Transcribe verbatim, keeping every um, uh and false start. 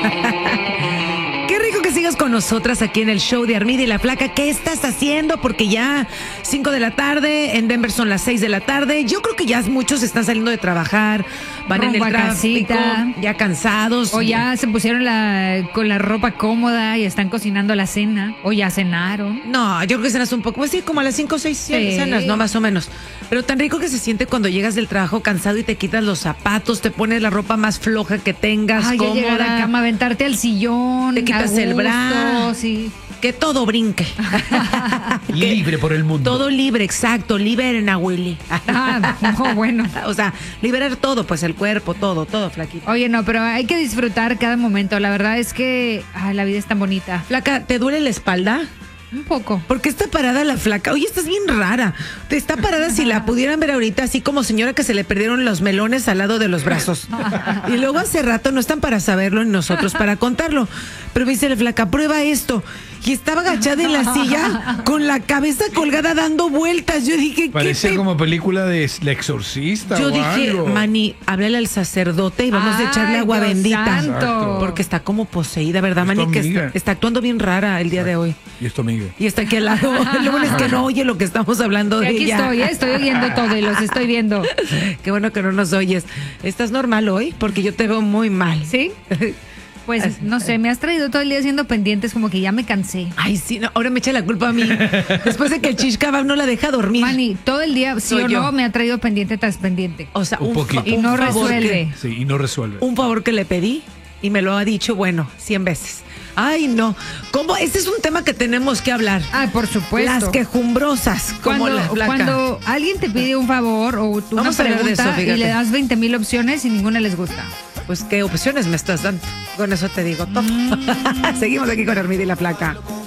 Qué rico que sigas con nosotras aquí en el show de Armida y la Flaca. ¿Qué estás haciendo? Porque ya cinco de la tarde, en Denver son las seis de la tarde. Yo creo que ya muchos están saliendo de trabajar, van Rumbo en a el tráfico, casita. ya cansados. O ya se pusieron la, con la ropa cómoda y están cocinando la cena. O ya cenaron. No, yo creo que cenas un poco, pues sí, como a las cinco, seis, siete Sí. cenas, ¿no? Más o menos. Pero tan rico que se siente cuando llegas del trabajo cansado y te quitas los zapatos, te pones la ropa más floja que tengas, Ay, ya llegar a la cómoda, cama, aventarte al sillón. te quitas a el gusto, bra, sí. que todo brinque. Que Libre por el mundo. todo libre, exacto, liberen a Willy. Ah, no, bueno. O sea, liberar todo, pues el cuerpo, todo, todo, flaquito. Oye, no, pero hay que disfrutar cada momento. La verdad es que ay, la vida es tan bonita. Flaca, ¿te duele la espalda? Un poco. ¿Por qué está parada la flaca? Oye, estás bien rara. Te está parada si la pudieran ver ahorita, así como señora que se le perdieron los melones al lado de los brazos. Y luego hace rato, no están para saberlo ni nosotros para contarlo. Pero me dice la flaca, prueba esto. Y estaba agachada en la silla con la cabeza colgada dando vueltas. Yo dije, ¿qué Parece te... como película de El Exorcista. Yo o dije, algo. Mani, háblale al sacerdote y vamos a echarle Ay, agua Dios bendita. santo. Exacto. Porque está como poseída, ¿verdad, Es tu Mani? Que amiga. está, está actuando bien rara el día de hoy. Y esto, amiga. Y está aquí al lado. Lo bueno es que no oye lo que estamos hablando Y de aquí ella. estoy, ¿eh? Estoy oyendo todo y los estoy viendo. Qué bueno que no nos oyes. ¿Estás normal hoy? Porque yo te veo muy mal. ¿Sí? Pues no sé, me has traído todo el día haciendo pendientes, como que ya me cansé. Ay, sí, no, ahora me echa la culpa a mí. Después de que el Chishkabab no la deja dormir. Manny, todo el día, sí Soy o yo. no, me ha traído pendiente tras pendiente. O sea, Un un, poquito. fa- Y un no favor resuelve. que- Sí, y no resuelve. un favor que le pedí y me lo ha dicho, bueno, cien veces. Ay, no. ¿Cómo? Este es un tema que tenemos que hablar. Ah, por supuesto. Las quejumbrosas, como Cuando, la flaca. cuando alguien te pide un favor o una Vamos a hablar de pregunta eso, fíjate. y le das veinte mil opciones y ninguna les gusta. Pues, ¿qué opciones me estás dando? Con eso te digo todo. Mm. Seguimos aquí con Armida y la Flaca.